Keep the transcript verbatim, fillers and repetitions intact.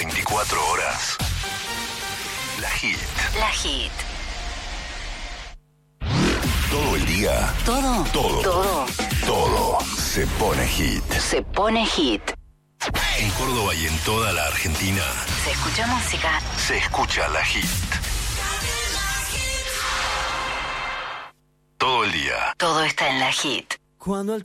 veinticuatro horas. La Hit. La Hit. Todo el día. Todo. Todo. Todo. Todo se pone hit. Se pone hit. En Córdoba y en toda la Argentina Se escucha música. se escucha La Hit. Todo el día. Todo está en La Hit. Cuando el